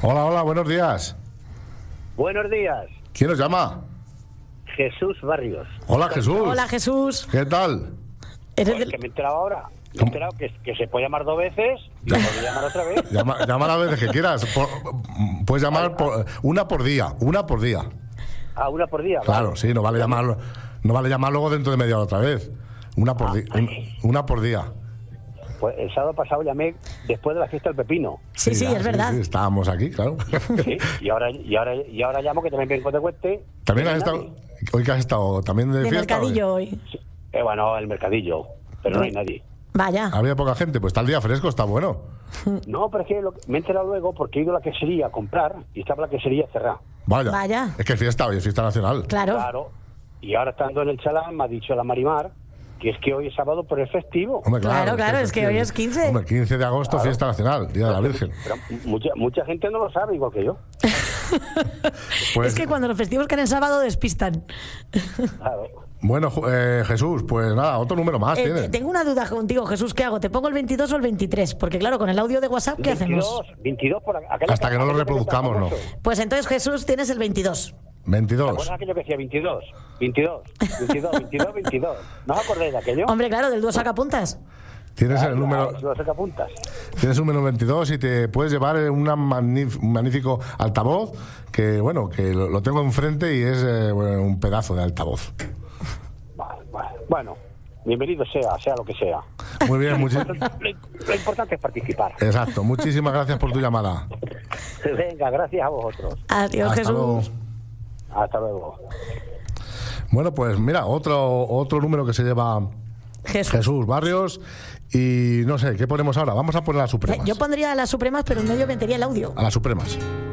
Hola, hola, buenos días. Buenos días. ¿Quién nos llama? Jesús Barrios. Hola, Jesús. Hola, Jesús. ¿Qué tal? Eres Pues que me he enterado ahora. Me he enterado que se puede llamar 2 veces y se puede llamar otra vez. Llama las veces que quieras. Puedes llamar una por día. Una por día. Ah, una por día. Claro, vale. sí, no vale llamar luego dentro de media hora otra vez. Una por día. Una por día. Pues el sábado pasado llamé después de la fiesta del pepino. Sí, es verdad. Sí, estábamos aquí, claro. ¿Sí? Y ahora llamo que también vengo de Cueste. También has estado. Hoy que has estado también de De fiesta. mercadillo hoy. Sí. Bueno, el mercadillo. Pero no hay nadie. Vaya. Había poca gente, pues está el día fresco, está bueno. No, pero es que me he enterado luego porque he ido a la quesería a comprar y estaba la quesería cerrada. Vaya. Es que es fiesta, hoy es fiesta nacional. Claro. Claro. Y ahora estando en el Chalán me ha dicho la Marimar que es que hoy es sábado por el festivo. Hombre, Claro, es que hoy es 15. Hombre, 15 de agosto, Claro. fiesta nacional, Día de la Virgen. Pero mucha gente no lo sabe, igual que yo. Pues, Es que cuando los festivos caen en sábado despistan. Claro. bueno, Jesús, pues nada, otro número más tiene. Tengo una duda contigo, Jesús. ¿Qué hago? ¿Te pongo el 22 o el 23? Porque claro, con el audio de WhatsApp, ¿qué hacemos? 22 por Hasta que no lo reproduzcamos, no. Pues entonces, Jesús, tienes el 22. 22. ¿Te acuerdas aquello que decía 22? 22. ¿No os acordáis de aquello? Hombre, claro, del dúo sacapuntas. Tienes el número, Lo saca puntas. tienes un número 22 y te puedes llevar un magnífico altavoz que, bueno, que lo tengo enfrente y es un pedazo de altavoz. Bueno, bienvenido sea lo que sea. Muy bien, Lo importante es participar. exacto. Muchísimas gracias por tu llamada. Venga, gracias a vosotros. Adiós, Hasta Jesús. luego. Hasta luego. Bueno, pues mira, otro número que se lleva Jesús Barrios. Y no sé, ¿qué ponemos ahora? Vamos a poner a las Supremas. Yo pondría a las Supremas, pero en medio metería el audio. A las Supremas.